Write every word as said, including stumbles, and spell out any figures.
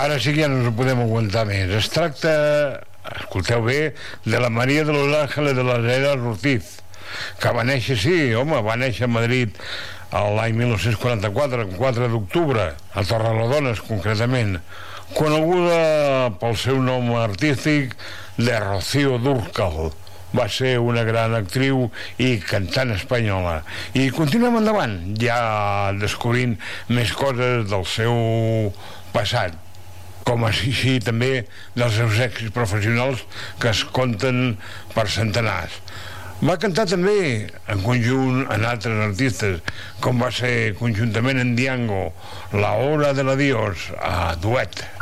Ara sí que ja no ens ho podem aguantar més. Es tracta, escolteu bé, de la Maria de los Ángeles de las Heras Ortiz, que va néixer, sí, home, va néixer a Madrid l'any mil nou-cents quaranta-quatre, el quatre d'octubre, a Torrelodones, concretament, coneguda pel seu nom artístic de Rocío Dúrcal. Va ser una gran actriu i cantant espanyola. I continuem endavant, ja descobrint més coses del seu passat, com així també dels seus èxits professionals que es compten per centenars. Va cantar també en conjunt amb altres artistes, com va ser conjuntament en Diango, La Hora de l'Adiós, a duet.